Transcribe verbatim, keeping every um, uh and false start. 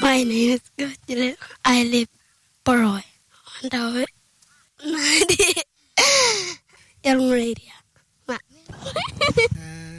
My name is Gotile. I live Poroy. On the Young Radio.